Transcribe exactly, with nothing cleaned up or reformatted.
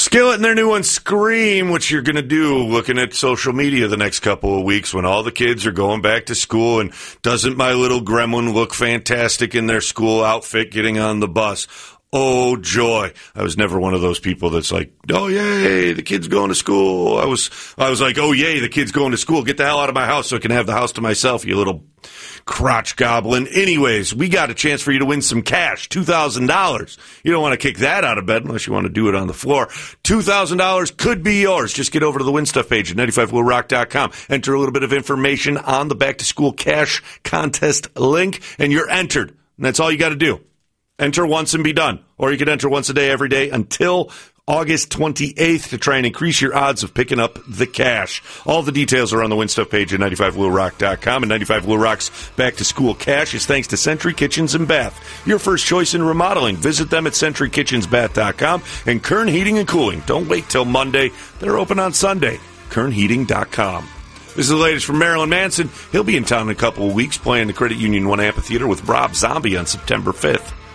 Skillet and their new one, Scream, which you're going to do looking at social media the next couple of weeks when all the kids are going back to school. And doesn't my little gremlin look fantastic in their school outfit getting on the bus? Oh, joy. I was never one of those people that's like, oh, yay, the kid's going to school. I was I was like, oh, yay, the kid's going to school. Get the hell out of my house so I can have the house to myself, you little crotch goblin. Anyways, we got a chance for you to win some cash, two thousand dollars. You don't want to kick that out of bed unless you want to do it on the floor. two thousand dollars could be yours. Just get over to the Win Stuff page at ninety-five will rock dot com. Enter a little bit of information on the Back to School Cash Contest link, and you're entered. And that's all you got to do. Enter once and be done. Or you could enter once a day every day until August twenty-eighth to try and increase your odds of picking up the cash. All the details are on the Win Stuff page at ninety-five will rock dot com. And ninety-five Will Rock's Back to School Cash is thanks to Century Kitchens and Bath. Your first choice in remodeling. Visit them at century kitchens bath dot com. And Kern Heating and Cooling. Don't wait till Monday. They're open on Sunday. kern heating dot com. This is the latest from Marilyn Manson. He'll be in town in a couple of weeks playing the Credit Union One Amphitheater with Rob Zombie on September fifth.